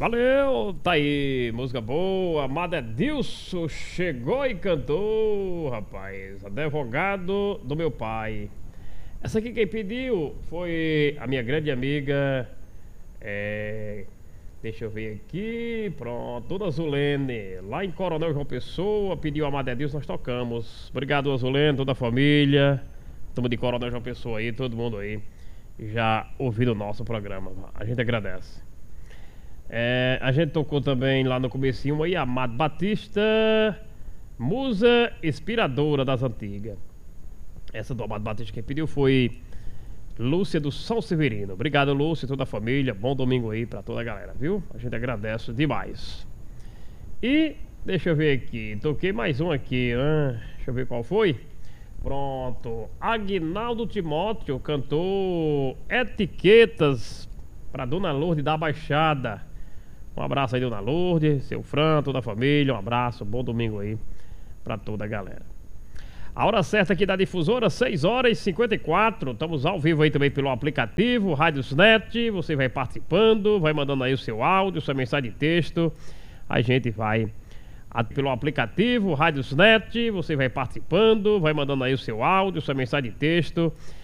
Valeu, tá aí, música boa. Amado Edilson chegou e cantou, rapaz. Advogado do meu pai. Essa aqui quem pediu foi a minha grande amiga. É, deixa eu ver aqui. Pronto, Dona Azulene, lá em Coronel João Pessoa, pediu Amado Edilson, nós tocamos. Obrigado, Azulene, toda a família. Estamos de Coronel João Pessoa aí, todo mundo aí. Já ouvindo o nosso programa. A gente agradece. A gente tocou também lá no comecinho aí, Amado Batista, musa inspiradora das antigas. Essa do Amado Batista quem pediu foi Lúcia do São Severino. Obrigado, Lúcia e toda a família. Bom domingo aí pra toda a galera, viu? A gente agradece demais. E deixa eu ver aqui, toquei mais um aqui, deixa eu ver qual foi. Pronto, Aguinaldo Timóteo cantou Etiquetas pra Dona Lourdes da Baixada. Um abraço aí, Dona Lourdes, seu Fran, toda a família. Um abraço, bom domingo aí pra toda a galera. A hora certa aqui da difusora, 6h54. Estamos ao vivo aí também pelo aplicativo Rádiosnet. Você vai participando, vai mandando aí o seu áudio, sua mensagem de texto. A gente vai pelo aplicativo Rádiosnet. Você vai participando, vai mandando aí o seu áudio, sua mensagem de texto.